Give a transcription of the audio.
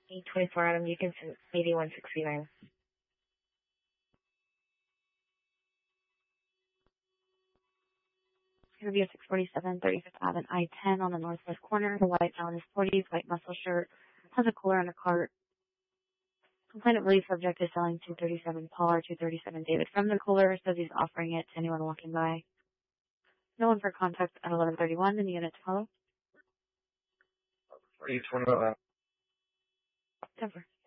824 Adam, you can send 8169. Review 647, 35th Ave and I-10 on the northwest corner. The white Allen is 40s, white muscle shirt, has a cooler and a cart. Complainant believes subject is selling 237 Paul or 237 David from the cooler, says he's offering it to anyone walking by. No one for contact at 1131 in the unit to follow. 821. Denver.